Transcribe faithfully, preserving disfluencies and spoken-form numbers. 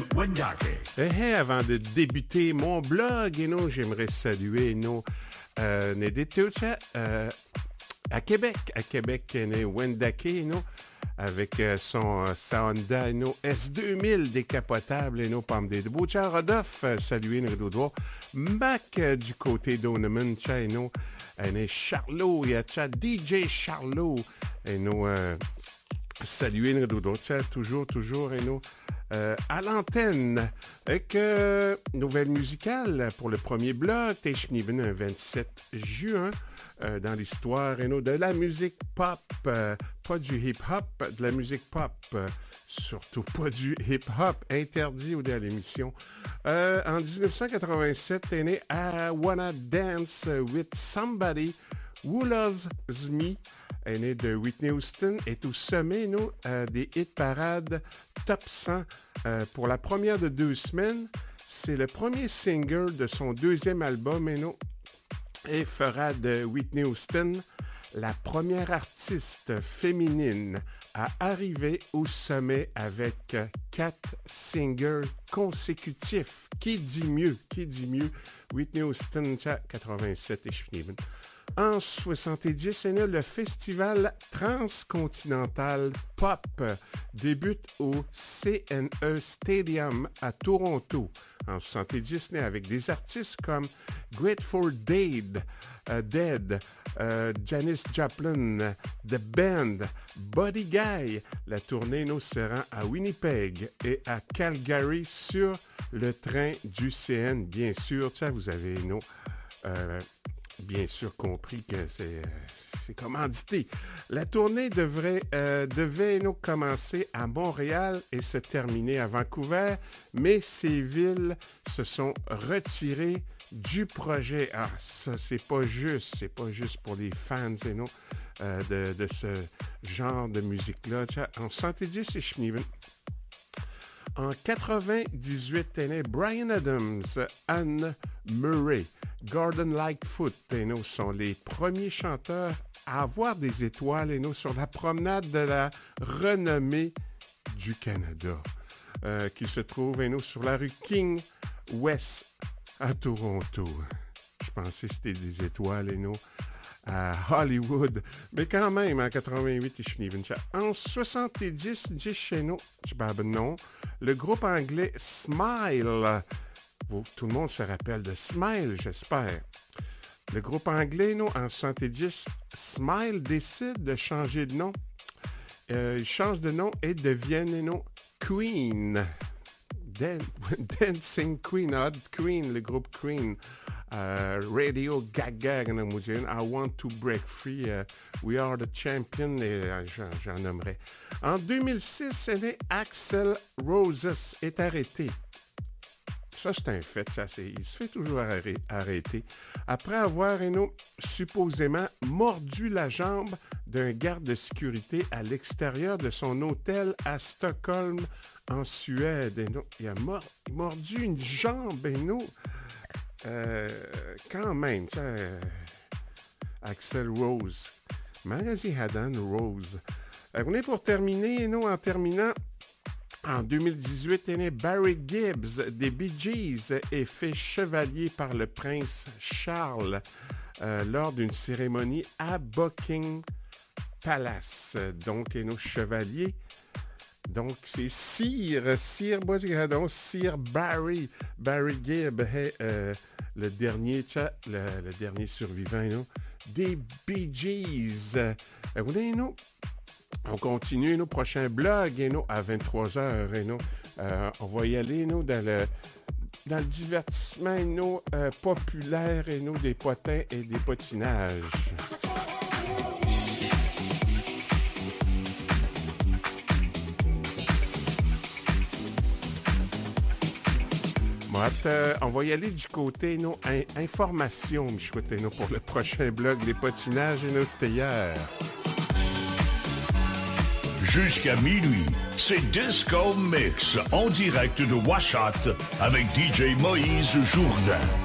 Wendake. Eh, eh, avant de débuter mon blog, et non, j'aimerais saluer nos euh, Nedeteucha euh, à Québec. À Québec, né Wendake, et non, avec euh, son euh, sa Honda no S deux mille décapotable et nos pommes des debout. Tcha Rodolphe, euh, saluer une rideau Mac euh, du côté d'Oneman, tcha et nous, euh, Charlot, il y a tcha D J Charlot, et nous, euh, saluer une rideau tcha, toujours, toujours, et nous, euh, à l'antenne, avec euh, nouvelle musicale pour le premier bloc, t'es schniven un vingt-sept juin. Euh, dans l'histoire et nous, de la musique pop, euh, pas du hip-hop, de la musique pop, euh, surtout pas du hip-hop, interdit au à l'émission. Euh, en dix-neuf cent quatre-vingt-sept, est né I Wanna Dance with Somebody Who Loves Me, est né de Whitney Houston, est au sommet nous, euh, des hit parades top cent euh, pour la première de deux semaines. C'est le premier single de son deuxième album, et nous, et fera de Whitney Houston la première artiste féminine à arriver au sommet avec quatre singles consécutifs. Qui dit mieux? Qui dit mieux? Whitney Houston, quatre-vingt-sept et Schneeben. En soixante-dix, le festival transcontinental pop débute au C N E Stadium à Toronto. En soixante-dix, né avec des artistes comme Grateful Dead, uh, Dead uh, Janis Joplin, The Band, Buddy Guy. La tournée nous se rend à Winnipeg et à Calgary sur le train du C N. Bien sûr, ça, vous avez nos... Euh, bien sûr compris que c'est, c'est commandité. La tournée devrait, euh, devait nous commencer à Montréal et se terminer à Vancouver, mais ces villes se sont retirées du projet. Ah, ça, c'est pas juste. C'est pas juste pour les fans et non euh, de, de ce genre de musique-là. En soixante-dix, c'est Schneeben. En quatre-vingt-dix-huit, est né Bryan Adams, Anne Murray, Gordon Lightfoot, et nous sont les premiers chanteurs à avoir des étoiles, et nous sur la promenade de la renommée du Canada, euh, qui se trouve, et nous sur la rue King West à Toronto. Je pensais que c'était des étoiles, et nous à Hollywood, mais quand même en quatre-vingt-huit, je suis venu. En soixante-dix, j'ai chez nous, non, le groupe anglais Smile. Vous, tout le monde se rappelle de Smile, j'espère. Le groupe anglais, nous, en soixante-dix, Smile décide de changer de nom. Euh, ils changent de nom et deviennent, nous, Queen. Dan- Dancing Queen, Odd Queen, le groupe Queen. Uh, Radio Gaga, I Want to Break Free, uh, We Are the Champion, et uh, j'en, j'en nommerai. En deux mille six, Axl Rose est arrêté. Ça, c'est un fait. Ça, c'est, il se fait toujours arrêter. arrêter. Après avoir, nous, supposément mordu la jambe d'un garde de sécurité à l'extérieur de son hôtel à Stockholm, en Suède. Et nous, il a mord, mordu une jambe, et nous... Euh, quand même, ça, euh, Axl Rose, Magasin Hadan Rose. Euh, on est pour terminer, nous, en terminant, en deux mille dix-huit, est né Barry Gibbs des Bee Gees et fait chevalier par le prince Charles euh, lors d'une cérémonie à Buckingham Palace. Donc, est nos chevaliers. Donc, c'est Sir, Sir, donc Sir Barry, Barry Gibb, hey, euh, le dernier, tcha, le, le dernier survivant, nous, des Bee Gees. Euh, nous, on continue nos prochains blogs, et nous, à vingt-trois heures, et nous, euh, on va y aller, nous, dans le, dans le divertissement, et nous, euh, populaire, et nous, des potins et des potinages. Euh, on va y aller du côté nos in- informations, Michouette, pour le prochain blog, les potinages et nos c'était hier. Jusqu'à minuit, c'est Disco Mix en direct de Washat avec D J Moïse Jourdain.